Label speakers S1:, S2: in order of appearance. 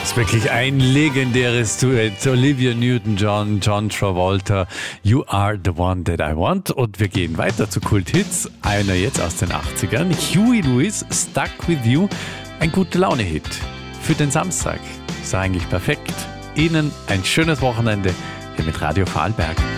S1: Das ist wirklich ein legendäres Duett. Olivia Newton-John, John Travolta, You Are the One That I Want. Und wir gehen weiter zu Kulthits. Einer jetzt aus den 80ern. Huey Lewis, Stuck With You. Ein Gute-Laune-Hit für den Samstag. Ist eigentlich perfekt. Ihnen ein schönes Wochenende hier mit Radio Vorarlberg.